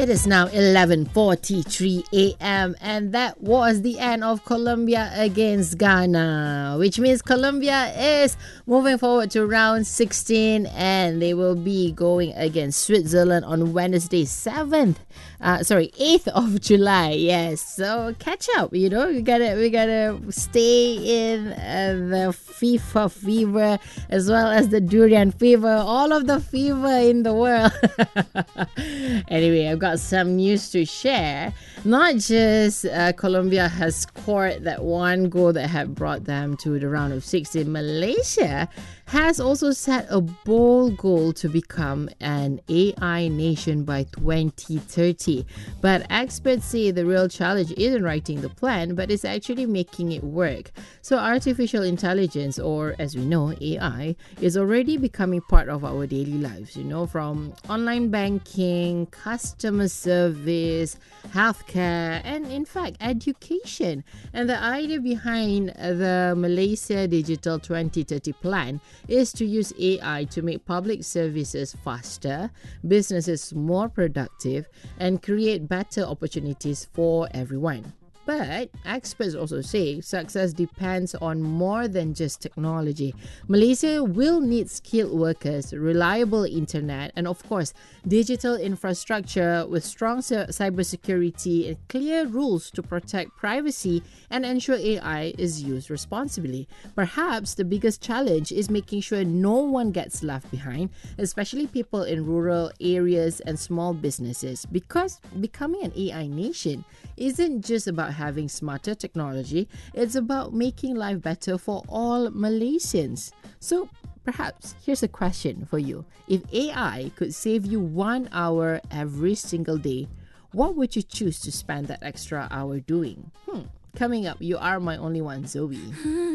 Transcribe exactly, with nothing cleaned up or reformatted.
It is now eleven forty-three a.m. and that was the end of Colombia against Ghana, which means Colombia is moving forward to round sixteen and they will be going against Switzerland on Wednesday, seventh, uh, sorry, eighth of July. Yes, so catch up, you know, we gotta, we gotta stay in uh, the FIFA fever as well as the durian fever, all of the fever in the world. Anyway, I've got some news to share. Not just uh, Colombia has scored that one goal that had brought them to the round of sixteen. Malaysia has also set a bold goal to become an A I nation by twenty thirty. But experts say the real challenge isn't writing the plan, but it's actually making it work. So artificial intelligence, or as we know, A I, is already becoming part of our daily lives, you know, from online banking, customer service, healthcare, and in fact, education. And the idea behind the Malaysia Digital twenty thirty plan is to use A I to make public services faster, businesses more productive, and create better opportunities for everyone. But experts also say success depends on more than just technology. Malaysia will need skilled workers, reliable internet, and of course, digital infrastructure with strong cybersecurity and clear rules to protect privacy and ensure A I is used responsibly. Perhaps the biggest challenge is making sure no one gets left behind, especially people in rural areas and small businesses, because becoming an A I nation isn't just about having smarter technology, it's about making life better for all Malaysians. So perhaps here's a question for you. If A I could save you one hour every single day, what would you choose to spend that extra hour doing? Hmm. Coming up, you are my only one, Zoe.